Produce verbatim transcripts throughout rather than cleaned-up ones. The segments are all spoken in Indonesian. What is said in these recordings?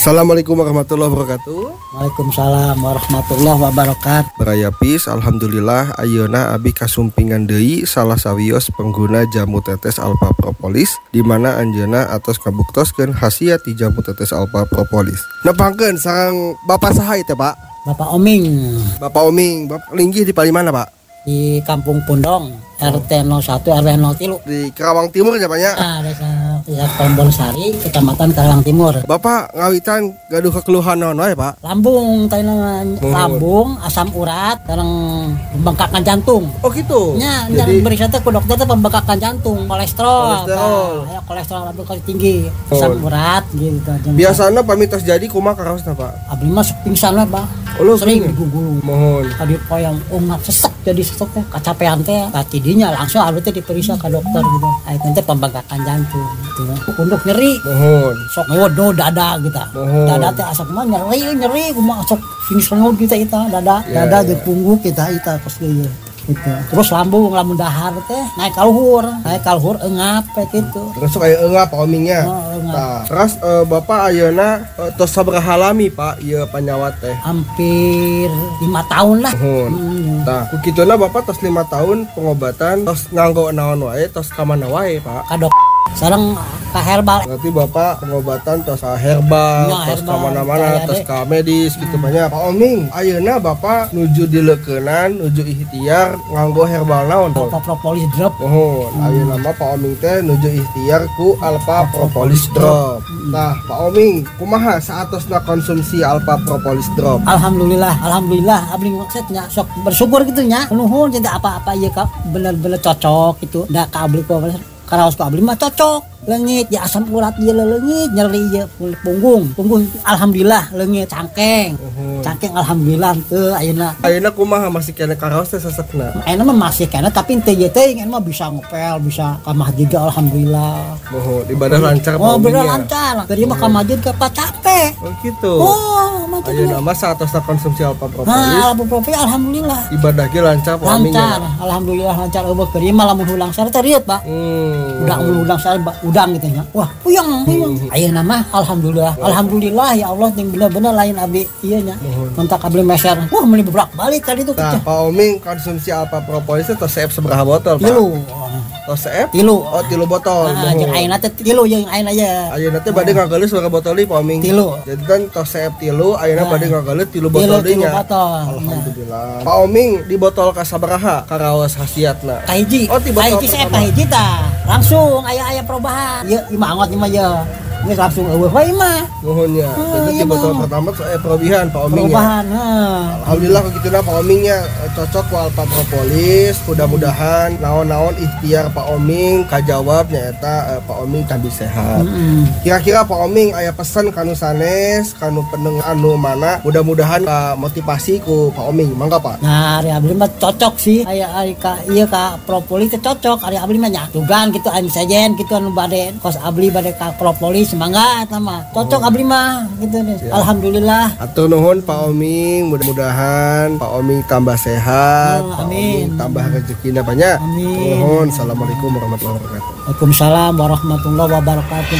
Assalamualaikum warahmatullahi wabarakatuh. Waalaikumsalam warahmatullahi wabarakatuh. Beraya pis, alhamdulillah ayeuna abi kasumpingan deui salah sawios pengguna jamu tetes alpha propolis di mana anjeunna atos kabuktoskeun khasiat ti jamu tetes alpha propolis. Nepangkeun sareng Bapak saha teh, Pak? Bapak Oming Bapak Oming, Bapak linggih di palimana, Pak? di Kampung Pundong, R T nol satu R W nol tiga. Di Karawang Timur ya, Pak ya? Ah, desa ya Tombol Sari, Kecamatan Karawang Timur. Bapak ngawitan gaduh kekeluhan naon wae, Pak? Lambung, tanya lambung, asam urat, sareng pembengkakan jantung. Oh gitu. Nya, Jadi beri saya ku dokter teh pembengkakan jantung, kolesterol. Kolesterol. Nah, ya kolesterol lambung kali tinggi, asam Oh. urat gitu. biasana pamitos jadi kumaha karaosna, Pak? Abdi mah sok pingsan lah, Pak. Oh, lu Sering pingsan? digugulung. Mohon. Tadi poyang umat sesek jadi sesek teh kacapean teh tadinya langsung abdi teh diperiksa ke dokter gitu. Ayeuna teh pembengkakan jantung gitu. Punduk nyeri. Mohon. Sok ngewodo dada gitu. Mohon. Dada teh asap mah nyeri nyeri kumaha sok finish ngeud kita eta dada. Ya, Dada ya. jeung punggung kita eta pas gitu. Gitu. Terus lambung lamun dahar teh naik ka luhur, naik ka luhur eungap kayak gitu. Terus aya eungap Pak Omingnya. Oh, eungap. Nah, terus eh, Bapak ayeuna eh, tos sabaraha lami, Pak, ieu panyawat teh? Hampir lima tahun lah. Mohon. Hmm, Nah, ku kituna Bapak tos lima tahun pengobatan, tos nganggo naon wae, tos ka mana wae, Pak? ka dok sareng ka herbal. Berarti Bapak pengobatan tos ka herbal, Ya, tos ka herbal. mana-mana, Kaya tos deh. ka medis gitu banyak. Pak Oming, ayeuna Bapak nuju dileukeunnan, nuju ikhtiar nganggo herbal naon? Alpha propolis drop. Mohon, ayeuna mah Pak Oming teh nuju ikhtiar ku Alpha Propolis Drop. Nah, Pak Oming, kumaha saatosna konsumsi Alpha Propolis Drop? Alhamdulillah, alhamdulillah abdi maksudnya sok bersyukur gitu nya. Nuhun cinta apa-apa ieu ka bener-bener cocok gitu. Da ka abdi ku karaos ku abdi mah cocok. Leungit ya asam urat ieu leungit, nyeri ieu punggung. Punggung alhamdulillah leungit cangkeng. Mohon. Cangkeng alhamdulillah teu ayeuna. Ayeuna kumaha masih kena karaos teh sesekna? Ayeuna mah masih kana tapi teu ieu teh mah bisa ngopel, bisa ka masjid alhamdulillah. Mohon, ibadah lancar Pak Oh, bener Omingnya. lancar. Dari mah ka masjid ke pa capek. Oh gitu. Oh, macam Ayeuna mah saatosna konsumsi Alpha Propolis, Nah, Alpha Profi alhamdulillah. ibadah ge lancar Pak Omingnya. Lancar, alhamdulillah lancar eueuh keur mah lamun hulang sare teh riet, Pak. Hmm. Udang udang sare ba- udang gitu nya. Wah, puyeng, puyeng. Ayeuna mah alhamdulillah. Alhamdulillah ya Allah yang bener-bener lain abdi ieu nya. Mentak abdi meser. Wah, meuli beblak balik tadi tuh Nah, kita. Pak Oming konsumsi Alpha Propolis teh tos seep sabaraha botol, Pak? Tilu. Tos seep? Tilu. Oh, tilu botol. Ah, jeung Mohon. ayeuna teh tilu jeung ayeuna ya. Ayeuna teh bade ngagalis sabaraha botol deui Pak Oming? Tilu. Jadi kan tos seep tilu, ayeuna Nah. bade ngagalis tilu Tilu botol deui tilu nya. botol. Alhamdulillah. Pak Oming di botol ka sabaraha karaos khasiatna? Kahiji. Oh, di botol Kahiji saya pertama. kahiji tah. Langsung aya-aya perubahan. Ieu imah angot imah ya. Geus langsung eueuh wae mah. Nuhunnya. Oh, Jadi di iya, botol Bang. pertama tuh, eh, perubahan Pak Oming ya. Perubahan. Heeh. Alhamdulillah begitulah Pak Omingnya eh, cocok ku Alpha Propolis. Mudah-mudahan naon-naon ikhtiar Pak Oming kajawab nyaeta eh, Pak Oming tambah sehat. Heeh. Kira-kira Pak Oming aya pesan kanu sanes, kanu pendengar anu mana? Mudah-mudahan ka motivasi ku Pak Oming. Mangga Pak. Nah, ari abdi mah cocok sih. Aya ari ka ieu ka propolis teh cocok. Ari abdi mah nya dugan gitu anu sajen gitu anu bade kos abdi bade ka propolis semangat mah. Cocok abdi mah gitu deh. Ya. Alhamdulillah. Atur nuhun Pak Oming, mudah-mudahan Pak Oming tambah sehat, Oh, Pak amin. Oming tambah rezekina banyak. Amin. Nuhun. Assalamualaikum warahmatullahi wabarakatuh. Waalaikumsalam warahmatullahi wabarakatuh.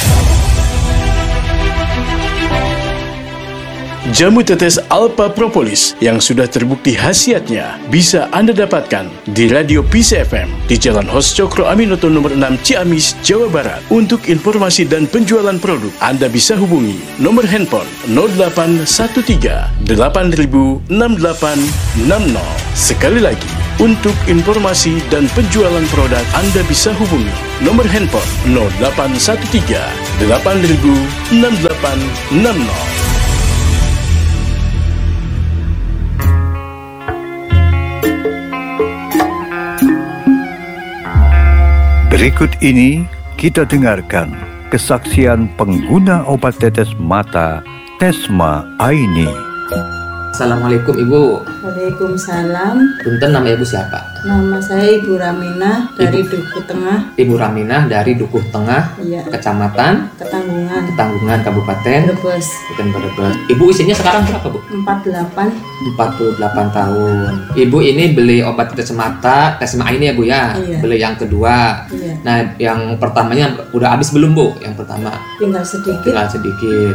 Jamu tetes Alpha Propolis yang sudah terbukti khasiatnya bisa Anda dapatkan di Radio Peace F M di Jalan Hos Cokro Aminoto nomor enam Ciamis, Jawa Barat. Untuk informasi dan penjualan produk, Anda bisa hubungi nomor handphone nol delapan satu tiga delapan nol enam delapan enam nol. Sekali lagi, untuk informasi dan penjualan produk, Anda bisa hubungi nomor handphone nol delapan satu tiga delapan nol enam delapan enam nol. Berikut ini kita dengarkan kesaksian pengguna obat tetes mata Tesma Aini. Assalamualaikum Ibu. Waalaikumsalam. Punten, nama Ibu siapa? Nama saya Ibu Raminah dari Dukuh Tengah, Ibu Raminah dari Dukuh Tengah, iya, Kecamatan Ketanggungan, Ketanggungan, Kabupaten Brebes, Bukan Brebes. Ibu usianya sekarang berapa, Bu? empat puluh delapan. empat puluh delapan tahun. Ibu ini beli obat tetes mata, Tesma ini ya Bu ya. Iya. Beli yang kedua. Iya, Nah, yang pertamanya udah habis belum Bu? Yang pertama tinggal sedikit. tinggal sedikit.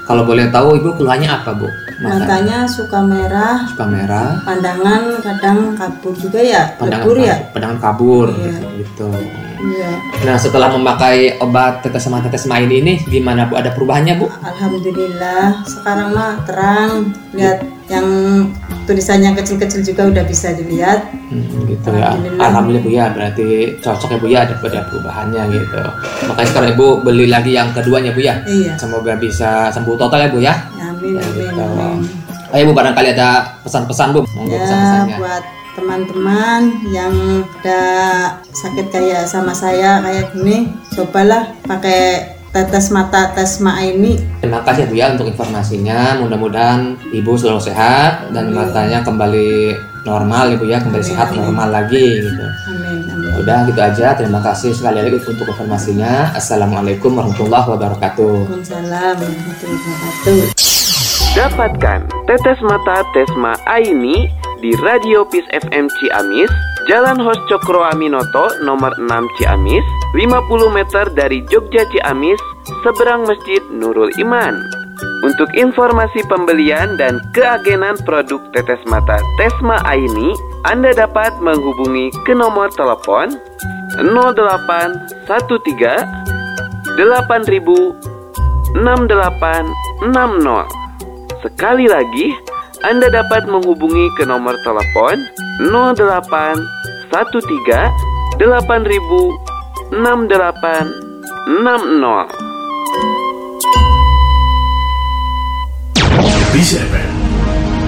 Kalau boleh tahu Ibu keluhannya apa Bu? Matanya suka merah, Suka merah, pandangan kadang kabur juga ya, pandangan lebur ya. pandangan kabur Iya. gitu. Iya. Nah, setelah memakai obat tetes mata Tesma ini nih gimana Bu? Ada perubahannya Bu? Alhamdulillah sekarang mah terang, lihat yang tulisannya kecil-kecil juga udah bisa dilihat. Hmm, gitu ya. Alhamdulillah. Alhamdulillah Bu ya, berarti cocok ya Bu ya, ada ada perubahannya gitu. Makanya sekarang Ibu beli lagi yang keduanya Bu ya. Iya. Semoga bisa sembuh total ya Bu ya. Amin, Ya, amin, gitu. amin. Ayo Bu, barangkali ada pesan-pesan Bu, monggo Ya pesan-pesannya. buat teman-teman yang ada sakit kayak sama saya kayak gini, cobalah pakai tetes mata Tesma ini. Terima kasih Bu ya untuk informasinya. Mudah-mudahan Ibu selalu sehat dan matanya kembali normal Ibu ya, kembali Amin, sehat amin. normal lagi gitu. Amin, amin. Udah gitu aja. Terima kasih sekali lagi untuk informasinya. Assalamualaikum warahmatullahi wabarakatuh. Waalaikumsalam warahmatullahi wabarakatuh. Dapatkan tetes mata Tesma Aini di Radio Peace F M Ciamis, Jalan Hos Cokro Aminoto nomor enam Ciamis, lima puluh meter dari Jogja Ciamis, seberang Masjid Nurul Iman. Untuk informasi pembelian dan keagenan produk tetes mata Tesma Aini, Anda dapat menghubungi ke nomor telepon nol delapan satu tiga delapan ribu enam delapan enam nol. Sekali lagi, Anda dapat menghubungi ke nomor telepon nol delapan satu tiga delapan ribu enam delapan enam nol. Peace F M